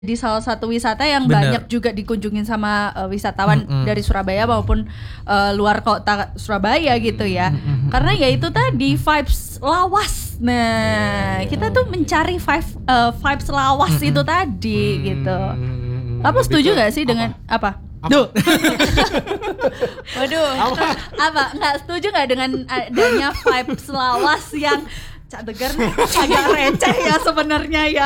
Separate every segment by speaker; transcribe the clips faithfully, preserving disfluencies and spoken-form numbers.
Speaker 1: Di salah satu wisata yang
Speaker 2: Bener.
Speaker 1: banyak juga dikunjungin sama uh, wisatawan
Speaker 2: Mm-mm.
Speaker 1: dari Surabaya maupun uh, luar kota Surabaya gitu ya.
Speaker 2: Mm-mm.
Speaker 1: Karena ya itu tadi vibes lawas. Nah, kita tuh mencari vibe uh, vibes lawas
Speaker 2: Mm-mm.
Speaker 1: itu tadi gitu.
Speaker 3: Hmm,
Speaker 1: Kamu
Speaker 3: lebih
Speaker 1: setuju
Speaker 3: ke
Speaker 1: gak sih dengan apa?
Speaker 3: Apa?
Speaker 1: Duh.
Speaker 2: Waduh.
Speaker 3: Apa?
Speaker 1: Apa? Nggak setuju nggak dengan adanya vibes lawas yang Cak Tegar nih agak receh ya sebenarnya ya.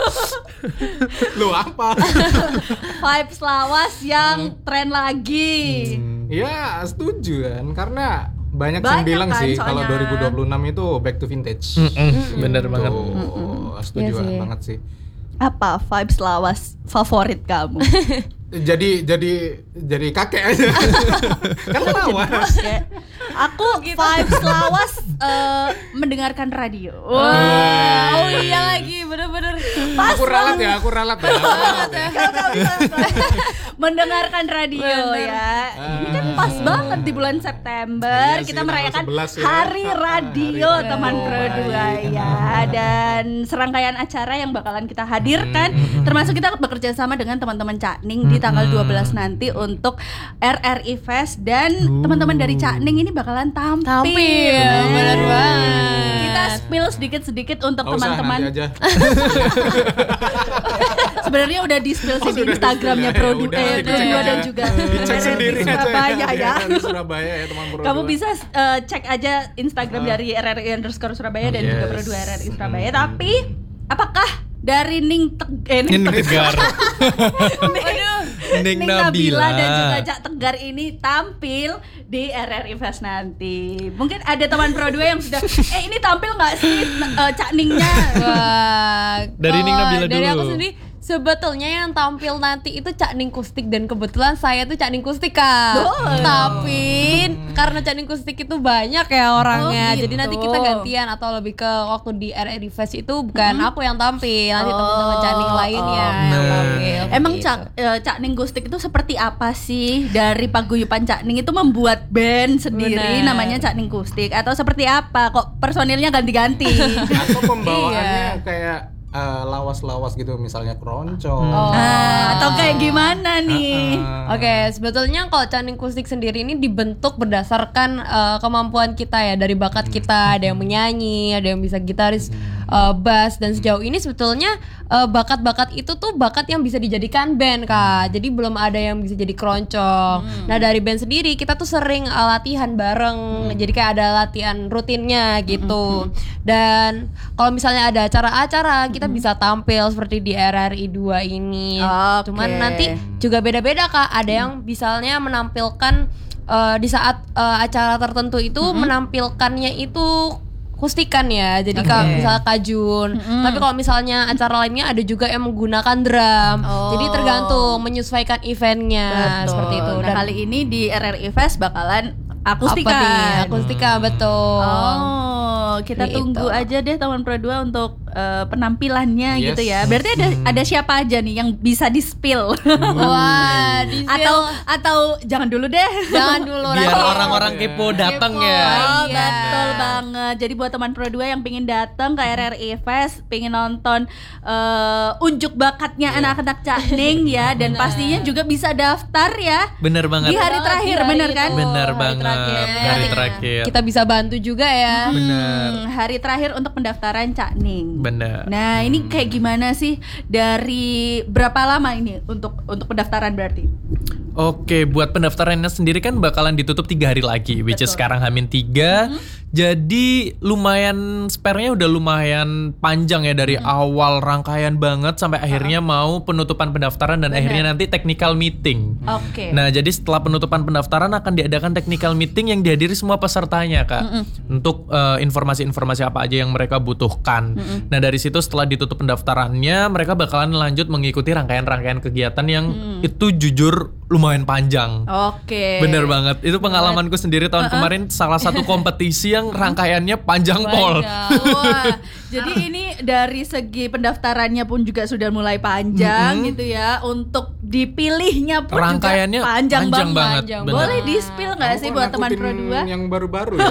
Speaker 3: Lu apa?
Speaker 1: Vibes lawas yang tren lagi.
Speaker 3: Hmm, ya setuju kan, karena banyak,
Speaker 1: Banyak
Speaker 3: yang bilang
Speaker 1: kan,
Speaker 3: sih
Speaker 1: soalnya.
Speaker 3: kalau dua ribu dua puluh enam itu back to vintage.
Speaker 2: Mm-mm, bener
Speaker 3: Tuh,
Speaker 2: banget.
Speaker 3: setuju
Speaker 4: Iya sih.
Speaker 3: banget sih.
Speaker 1: Apa vibes lawas favorit kamu?
Speaker 3: Jadi jadi jadi kakek aja. Kan lawas.
Speaker 1: Kayak aku vibes lawas eh, mendengarkan radio. Wah,
Speaker 3: Wow.
Speaker 1: oh iya lagi, bener-bener pas
Speaker 3: Aku ralat
Speaker 1: banget.
Speaker 3: ya, aku ralat ya. Aku ralat ya.
Speaker 1: Kalau kamu bisa mendengarkan radio ya. Ini kan pas
Speaker 3: Ah.
Speaker 1: banget di bulan September
Speaker 3: Iya sih,
Speaker 1: kita
Speaker 3: tanggal
Speaker 1: merayakan
Speaker 3: sebelas ya.
Speaker 1: Hari
Speaker 3: Ah,
Speaker 1: Radio
Speaker 3: Hari
Speaker 1: teman
Speaker 3: Radio.
Speaker 1: Pro dua
Speaker 3: Baik.
Speaker 1: ya, dan serangkaian acara yang bakalan kita hadirkan, termasuk kita bekerja sama dengan teman-teman Cakning di tanggal dua belas nanti untuk R R I Fest, dan teman-teman dari Cakning ini bakalan tampil.
Speaker 4: Tampil,
Speaker 1: Nah,
Speaker 4: bener banget.
Speaker 1: Kita spill sedikit-sedikit untuk
Speaker 3: Nggak usah,
Speaker 1: teman-teman.
Speaker 3: nanti aja.
Speaker 1: Sebenarnya udah di spill sih
Speaker 3: Oh,
Speaker 1: di
Speaker 3: sudah
Speaker 1: Instagramnya
Speaker 3: di-spill ya.
Speaker 1: Produ
Speaker 3: Udah,
Speaker 1: eh,
Speaker 3: dicek
Speaker 1: Pro dua
Speaker 3: aja.
Speaker 1: dan juga
Speaker 3: Dicek
Speaker 1: R R I
Speaker 3: sendiri aja
Speaker 1: Surabaya ya.
Speaker 3: Di Surabaya ya teman Pro
Speaker 1: Kamu
Speaker 3: dua.
Speaker 1: bisa uh, cek aja Instagram
Speaker 3: Ah.
Speaker 1: dari R R I underscore Surabaya dan
Speaker 2: Yes.
Speaker 1: juga Pro dua R R I Surabaya.
Speaker 3: Hmm.
Speaker 1: Tapi apakah dari Ning Teg- eh, Ning
Speaker 2: Ini Tegar.
Speaker 1: Ning,
Speaker 2: Ning
Speaker 1: Ning Nabila
Speaker 2: Nabila.
Speaker 1: dan juga Cak Tegar ini tampil di R R I Fest nanti. Mungkin ada teman Pro dua yang sudah eh ini tampil nggak sih uh, Cak Ningnya?
Speaker 4: Wah,
Speaker 2: Dari Ning
Speaker 4: kalau
Speaker 2: Nabila
Speaker 4: Dari
Speaker 2: dulu.
Speaker 4: aku sendiri sebetulnya yang tampil nanti itu Cakning Kustik, dan kebetulan saya tuh Cakning Kustik, Kak.
Speaker 1: Oh.
Speaker 4: Tapi karena Cakning Kustik itu banyak ya orangnya.
Speaker 1: Oh,
Speaker 4: Jadi
Speaker 1: gitu.
Speaker 4: nanti kita gantian, atau lebih ke waktu di R R I Fest itu bukan aku yang tampil, nanti
Speaker 1: Oh,
Speaker 4: teman-teman Cakning lainnya
Speaker 1: oh.
Speaker 4: yang
Speaker 2: Nah.
Speaker 4: tampil.
Speaker 1: Emang
Speaker 4: gitu.
Speaker 1: Cak eh, Cakning Gustik itu seperti apa sih? Dari paguyuban Cakning itu membuat band sendiri
Speaker 4: Benar.
Speaker 1: namanya Cakning Gustik, atau seperti apa? Kok personilnya ganti-ganti?
Speaker 3: Atau
Speaker 4: Iya.
Speaker 3: pembawaannya kayak eh, lawas-lawas gitu, misalnya keroncong.
Speaker 4: Oh.
Speaker 1: Ah, atau kayak gimana nih?
Speaker 3: Ah.
Speaker 4: Oke, sebetulnya kalau Cakning Kustik sendiri ini dibentuk berdasarkan uh, kemampuan kita ya, dari bakat kita. Ada yang menyanyi, ada yang bisa gitaris, uh, bass, dan sejauh ini sebetulnya uh, bakat-bakat itu tuh bakat yang bisa dijadikan band, Kak. Jadi belum ada yang bisa jadi keroncong. Nah, dari band sendiri kita tuh sering uh, latihan bareng. Jadi kayak ada latihan rutinnya gitu. Dan kalau misalnya ada acara-acara, kita bisa tampil seperti di R R I dua ini.
Speaker 1: Oke.
Speaker 4: Cuman nanti juga beda-beda, Kak. Ada yang misalnya menampilkan uh, di saat uh, acara tertentu itu menampilkannya itu kustikan ya. Jadi
Speaker 1: Oke.
Speaker 4: kalau misalnya kajun. Tapi kalau misalnya acara lainnya ada juga yang menggunakan drum.
Speaker 1: Oh.
Speaker 4: Jadi tergantung menyesuaikan eventnya.
Speaker 1: Betul.
Speaker 4: Seperti itu.
Speaker 1: Nah, kali ini di R R I Fest bakalan akustikan.
Speaker 4: Apa nih? Akustika, betul.
Speaker 1: Oh, kita
Speaker 4: Gitu.
Speaker 1: tunggu aja deh teman Pro dua untuk eh, penampilannya
Speaker 3: Yes.
Speaker 1: gitu ya. Berarti ada ada siapa aja nih yang bisa di-spill?
Speaker 4: Wah, di
Speaker 1: atau atau jangan dulu deh.
Speaker 4: jangan dulu
Speaker 2: Biar
Speaker 4: nanti.
Speaker 2: orang-orang kepo datang
Speaker 4: Kepo.
Speaker 2: ya.
Speaker 1: Oh,
Speaker 4: Iya.
Speaker 1: betul banget. Jadi buat teman Pro dua yang pengen datang ke R R I Fest, pengen nonton eh, unjuk bakatnya anak-anak Cakning ya, dan pastinya juga bisa daftar ya.
Speaker 2: Bener banget.
Speaker 1: Di hari
Speaker 4: Banget,
Speaker 1: terakhir,
Speaker 4: di hari
Speaker 1: bener
Speaker 4: itu.
Speaker 1: kan?
Speaker 2: Bener
Speaker 4: Hari
Speaker 2: banget.
Speaker 4: terakhir.
Speaker 2: Hari
Speaker 4: Nanti
Speaker 2: terakhir.
Speaker 4: Kita bisa bantu juga ya.
Speaker 2: Bener.
Speaker 1: Hmm, hari terakhir untuk pendaftaran Cakning.
Speaker 2: Bener.
Speaker 1: Nah, ini kayak gimana sih, dari berapa lama ini untuk untuk pendaftaran berarti?
Speaker 2: Oke, buat pendaftarannya sendiri kan bakalan ditutup tiga hari lagi, which is
Speaker 1: Betul.
Speaker 2: sekarang Hamin tiga. Jadi lumayan spare-nya udah lumayan panjang ya, dari awal rangkaian banget sampai akhirnya mau penutupan pendaftaran dan
Speaker 1: Bener.
Speaker 2: akhirnya nanti technical meeting.
Speaker 1: Oke.
Speaker 2: Nah, jadi setelah penutupan pendaftaran akan diadakan technical meeting yang dihadiri semua pesertanya, Kak. Untuk eh, informasi-informasi apa aja yang mereka butuhkan. Nah, dari situ setelah ditutup pendaftarannya, mereka bakalan lanjut mengikuti rangkaian-rangkaian kegiatan yang itu jujur lumayan panjang.
Speaker 1: Oke.
Speaker 2: Bener banget. Itu pengalamanku sendiri tahun kemarin, salah satu kompetisi yang rangkaiannya panjang pol.
Speaker 1: Wah, jadi ini dari segi pendaftarannya pun juga sudah mulai panjang
Speaker 2: Mm-mm.
Speaker 1: gitu ya. Untuk dipilihnya pun
Speaker 2: Rangkaiannya
Speaker 1: juga panjang,
Speaker 2: panjang banget,
Speaker 1: banget.
Speaker 2: bener.
Speaker 1: Boleh di-spill nggak
Speaker 3: Kamu
Speaker 1: sih
Speaker 3: kok
Speaker 1: buat teman
Speaker 3: nakutin
Speaker 1: Pro dua?
Speaker 3: yang baru-baru ya?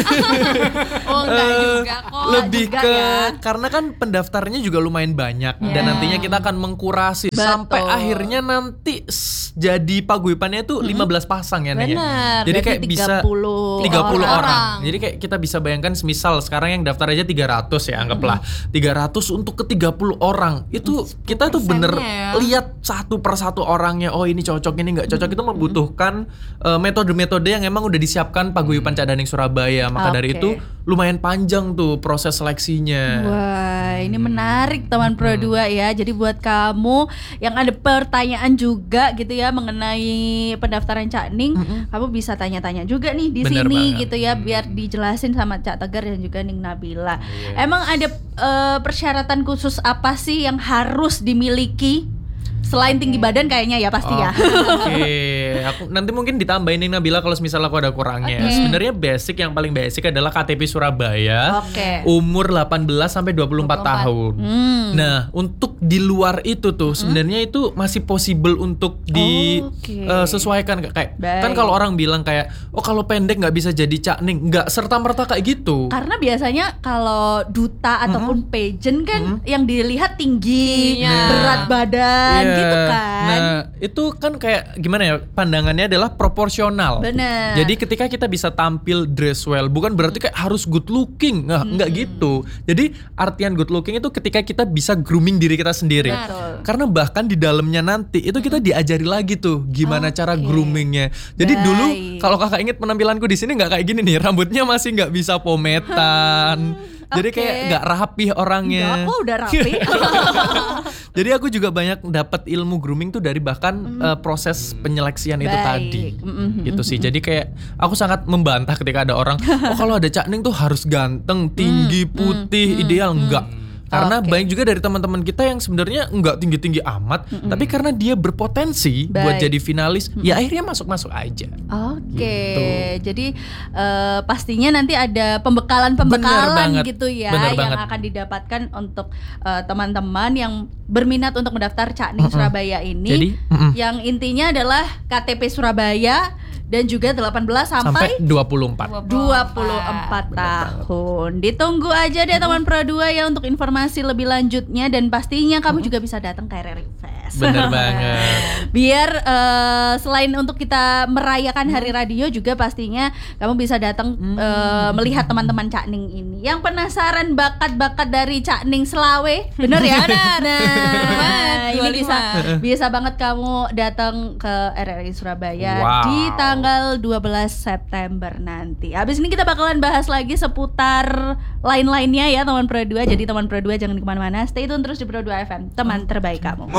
Speaker 4: Oh enggak juga kok.
Speaker 2: Lebih
Speaker 1: juga
Speaker 2: ke
Speaker 1: ya.
Speaker 2: karena kan pendaftarnya juga lumayan banyak dan
Speaker 1: Ya.
Speaker 2: nantinya kita akan mengkurasi
Speaker 1: Betul.
Speaker 2: sampai akhirnya nanti s- jadi paguyubannya itu lima belas pasang ya Neng ya.
Speaker 4: Benar.
Speaker 2: Jadi
Speaker 1: Berarti
Speaker 2: kayak bisa
Speaker 1: tiga puluh
Speaker 2: tiga puluh
Speaker 4: orang.
Speaker 2: orang. Jadi kayak kita bisa bayangkan semisal sekarang yang daftar aja tiga ratus ya anggaplah. tiga ratus untuk ke tiga puluh orang. Itu kita tuh bener
Speaker 4: persennya ya.
Speaker 2: lihat satu persatu orangnya. Oh ini cocok ini nggak cocok itu membutuhkan uh, metode-metode yang emang udah disiapkan Paguyuban Cadaning Surabaya. Maka dari
Speaker 1: Oke.
Speaker 2: itu lumayan panjang tuh proses seleksinya.
Speaker 1: Wah, ini menarik teman Pro dua ya. Jadi buat kamu yang ada pertanyaan juga gitu ya mengenai pendaftaran Cak Ning, kamu bisa tanya-tanya juga nih di
Speaker 2: Bener
Speaker 1: sini
Speaker 2: banget.
Speaker 1: gitu ya biar dijelasin sama Cak Tegar dan juga Ning Nabila. Emang ada eh, persyaratan khusus apa sih yang harus dimiliki selain tinggi badan kayaknya ya pasti ya.
Speaker 2: Oke, aku nanti mungkin ditambahin nih Nabila kalau misalnya aku ada kurangnya.
Speaker 1: Oke.
Speaker 2: Sebenarnya basic yang paling basic adalah K T P Surabaya.
Speaker 1: Oke.
Speaker 2: Umur delapan belas sampai dua puluh empat tahun.
Speaker 1: Hmm.
Speaker 2: Nah, untuk di luar itu tuh sebenarnya itu masih possible untuk
Speaker 1: Oke.
Speaker 2: disesuaikan kayak
Speaker 1: Baik.
Speaker 2: kan kalau orang bilang kayak oh kalau pendek nggak bisa jadi Cak Ning, nggak serta merta kayak gitu.
Speaker 1: Karena biasanya kalau duta ataupun pageant kan yang dilihat tinggi,
Speaker 4: Tingginya.
Speaker 1: berat badan
Speaker 2: Iya.
Speaker 1: gitu kan.
Speaker 2: Nah, itu kan kayak gimana ya? Pandangannya adalah proporsional.
Speaker 1: Bener.
Speaker 2: Jadi ketika kita bisa tampil dress well, bukan berarti kayak harus good looking. Nggak, nggak gitu. Jadi artian good looking itu ketika kita bisa grooming diri kita sendiri.
Speaker 1: Betul.
Speaker 2: Karena bahkan di dalamnya nanti itu kita diajari lagi tuh gimana cara
Speaker 1: Oke.
Speaker 2: groomingnya. Jadi
Speaker 1: Baik.
Speaker 2: dulu kalau kakak inget penampilanku di sini nggak kayak gini nih, rambutnya masih nggak bisa pometan. Jadi
Speaker 1: Oke.
Speaker 2: kayak nggak rapi orangnya.
Speaker 1: Enggak, kok udah rapi.
Speaker 2: Jadi aku juga banyak dapat ilmu grooming tuh dari bahkan eh, proses penyeleksian itu
Speaker 1: Baik.
Speaker 2: tadi.
Speaker 1: Mm-mm.
Speaker 2: Gitu sih. Jadi kayak aku sangat membantah ketika ada orang, "Oh, kalau ada Cak Ning tuh harus ganteng, tinggi, putih, ideal." Enggak. Karena
Speaker 1: Oke.
Speaker 2: banyak juga dari teman-teman kita yang sebenarnya enggak tinggi-tinggi amat, tapi karena dia berpotensi buat
Speaker 1: Baik.
Speaker 2: jadi finalis, ya akhirnya masuk-masuk aja.
Speaker 1: Oke,
Speaker 2: Gitu.
Speaker 1: jadi eh, pastinya nanti ada
Speaker 2: Bener
Speaker 1: pembekalan-pembekalan
Speaker 2: banget.
Speaker 1: gitu ya
Speaker 2: Bener
Speaker 1: yang
Speaker 2: banget.
Speaker 1: akan didapatkan untuk eh, teman-teman yang berminat untuk mendaftar Cak Ning Surabaya ini.
Speaker 2: Jadi, mm-mm.
Speaker 1: yang intinya adalah K T P Surabaya dan juga delapan belas sampai
Speaker 2: Sampai dua puluh empat.
Speaker 1: dua puluh empat tahun. Ditunggu aja deh teman Pro dua ya untuk informasi lebih lanjutnya dan pastinya kamu juga bisa datang ke R R I Fest.
Speaker 2: Bener banget.
Speaker 1: Biar eh, selain untuk kita merayakan Hari Radio juga pastinya kamu bisa datang eh, melihat teman-teman Cak Ning ini. Yang penasaran bakat-bakat dari Cak Ning Selawe, bener ya? Nah, ini
Speaker 4: dua puluh lima.
Speaker 1: bisa bisa banget kamu datang ke R R I Surabaya
Speaker 2: Wow.
Speaker 1: di tanggal dua belas September nanti. Habis ini kita bakalan bahas lagi seputar lain-lainnya ya teman Pro dua. Jadi teman Pro dua jangan kemana-mana, stay tune terus di Pro dua F M, teman terbaik kamu.